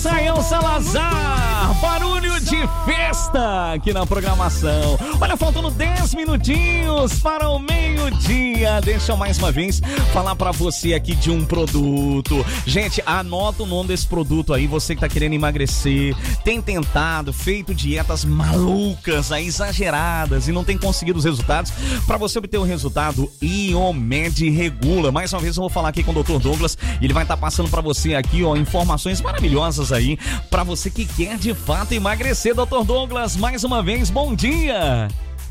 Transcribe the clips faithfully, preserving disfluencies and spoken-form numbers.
Israel Salazar, barulho de festa aqui na programação. Olha, faltando dez minutinhos para o meio-dia. Deixa eu mais uma vez falar pra você aqui de um produto. Gente, anota o nome desse produto aí, você que tá querendo emagrecer, tem tentado, feito dietas malucas, aí, exageradas e não tem conseguido os resultados. Pra você obter o resultado, Iomed Regula. Mais uma vez eu vou falar aqui com o doutor Douglas, ele vai estar passando pra você aqui, ó, informações maravilhosas aí, pra você que quer de fato emagrecer. doutor Douglas, mais uma vez, bom dia!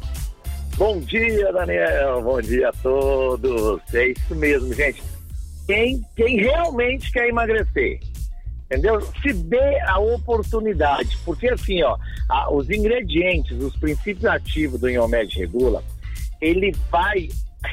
Bom dia, Daniel, bom dia a todos. É isso mesmo, gente. Quem, quem realmente quer emagrecer, entendeu? Se dê a oportunidade, porque assim, ó, a, os ingredientes, os princípios ativos do Iomed Regula, ele vai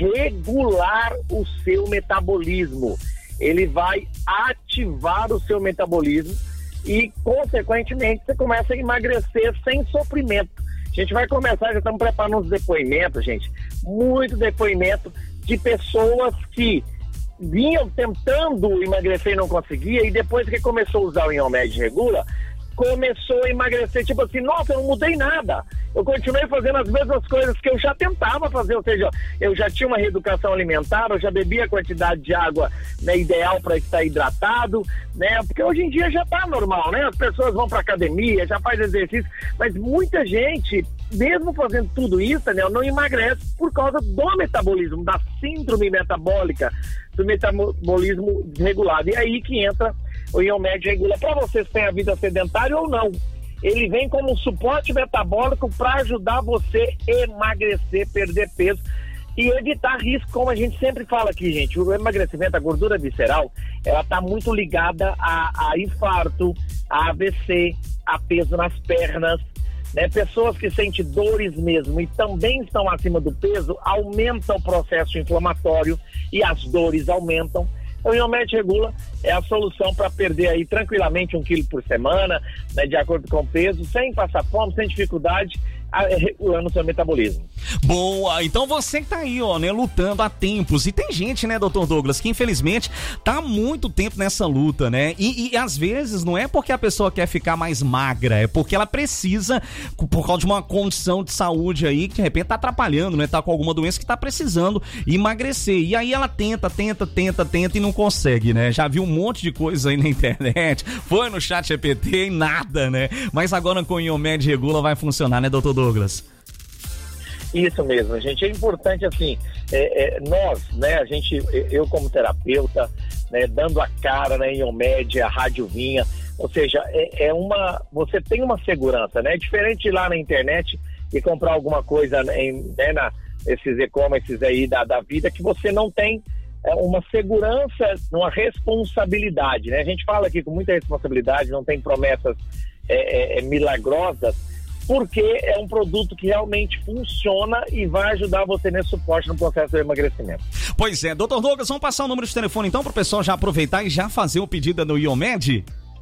regular o seu metabolismo, ele vai ativar o seu metabolismo e, consequentemente, você começa a emagrecer sem sofrimento. A gente vai começar, já estamos preparando uns depoimentos, gente, muito depoimento de pessoas que vinham tentando emagrecer e não conseguia, e depois que começou a usar o Iomed Regula, começou a emagrecer, tipo assim, nossa, eu não mudei nada, eu continuei fazendo as mesmas coisas que eu já tentava fazer, ou seja, eu já tinha uma reeducação alimentar, eu já bebia a quantidade de água, né, ideal para estar hidratado, né, porque hoje em dia já tá normal, né, as pessoas vão para academia, já faz exercício, mas muita gente, mesmo fazendo tudo isso, né, não emagrece por causa do metabolismo, da síndrome metabólica, do metabolismo desregulado, e aí que entra o Iomed Regula. Para vocês que têm a vida sedentária ou não, ele vem como um suporte metabólico para ajudar você a emagrecer, perder peso e evitar risco, como a gente sempre fala aqui, gente. O emagrecimento, a gordura visceral, ela está muito ligada a, a infarto, a A V C, a peso nas pernas, né? Pessoas que sentem dores mesmo e também estão acima do peso, aumenta o processo inflamatório e as dores aumentam. O Iomed Regula é a solução para perder aí tranquilamente um quilo por semana, né, de acordo com o peso, sem passar fome, sem dificuldade, regulando o seu metabolismo. Boa, então você que tá aí, ó, né, lutando há tempos, e tem gente, né, doutor Douglas, que infelizmente tá há muito tempo nessa luta, né, e, e às vezes não é porque a pessoa quer ficar mais magra, é porque ela precisa, por causa de uma condição de saúde aí, que de repente tá atrapalhando, né, tá com alguma doença que tá precisando emagrecer, e aí ela tenta, tenta, tenta, tenta e não consegue, né, já viu um monte de coisa aí na internet, foi no chat G P T e nada, né, mas agora com o Iomed Regula vai funcionar, né, doutor Douglas? Isso mesmo, gente, é importante assim, é, é, nós, né, a gente, eu como terapeuta, né, dando a cara, né, em Iomed, a Rádio Vinha, ou seja, é, é uma, você tem uma segurança, né, é diferente de ir lá na internet e comprar alguma coisa em, né, na, esses e-commerces aí da, da vida, que você não tem é, uma segurança, uma responsabilidade, né, a gente fala aqui com muita responsabilidade, não tem promessas é, é, é, milagrosas, porque é um produto que realmente funciona e vai ajudar você nesse suporte no processo de emagrecimento. Pois é, doutor Douglas, vamos passar o número de telefone então para o pessoal já aproveitar e já fazer o pedido no Iomed?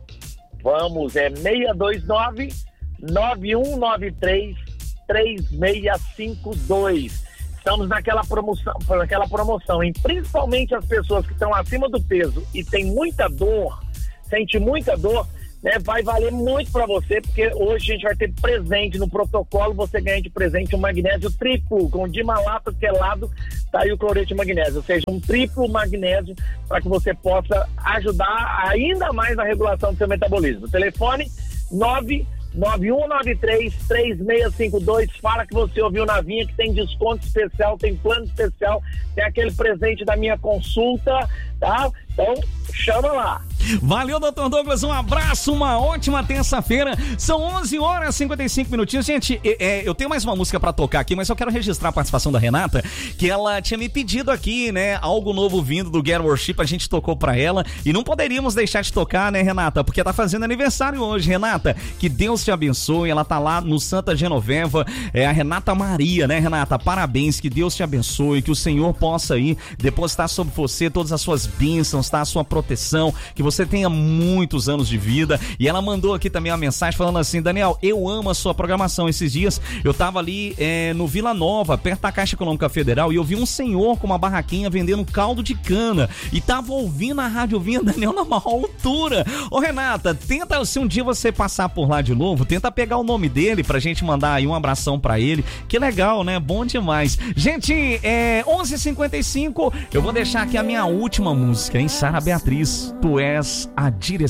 Vamos, é seis dois nove, nove um nove três, três seis cinco dois. Estamos naquela promoção, naquela promoção, hein? Principalmente as pessoas que estão acima do peso e tem muita dor, sente muita dor, né, vai valer muito para você, porque hoje a gente vai ter presente no protocolo, você ganha de presente um magnésio triplo, com dimalato quelado, tá aí o cloreto de magnésio, ou seja, um triplo magnésio para que você possa ajudar ainda mais na regulação do seu metabolismo. Telefone nove nove um nove três, três seis cinco dois, fala que você ouviu na Vinha, que tem desconto especial, tem plano especial, tem aquele presente da minha consulta, tá? Então, chama lá. Valeu, doutor Douglas, um abraço, uma ótima terça-feira, são onze horas e cinquenta e cinco minutinhos, gente, é, é, eu tenho mais uma música pra tocar aqui, mas eu quero registrar a participação da Renata, que ela tinha me pedido aqui, né, algo novo vindo do Get Worship, a gente tocou pra ela, e não poderíamos deixar de tocar, né, Renata, porque tá fazendo aniversário hoje. Renata, que Deus te abençoe, ela tá lá no Santa Genoveva, é a Renata Maria, né, Renata, parabéns, que Deus te abençoe, que o Senhor possa aí depositar sobre você todas as suas suas bênçãos, tá? A sua proteção, que você tenha muitos anos de vida. E ela mandou aqui também uma mensagem falando assim: Daniel, eu amo a sua programação. Esses dias eu tava ali é, no Vila Nova, perto da Caixa Econômica Federal, e eu vi um senhor com uma barraquinha vendendo caldo de cana e tava ouvindo a Rádio Vinha Daniel na maior altura. Ô Renata, tenta, se um dia você passar por lá de novo, tenta pegar o nome dele pra gente mandar aí um abração pra ele. Que legal, né? Bom demais. Gente, é onze e cinquenta e cinco, eu vou deixar aqui a minha última música, hein? Sara Beatriz, Tu És a Direção.